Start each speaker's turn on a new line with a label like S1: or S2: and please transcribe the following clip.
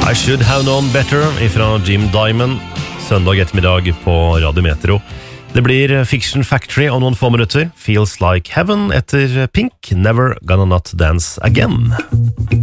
S1: I Should Have Known Better ifra Jim Diamond. Søndag ettermiddag på Radio Metro. Det blir Fiction Factory om noen få minutter. Feels Like Heaven etter Pink. Never Gonna Not Dance Again.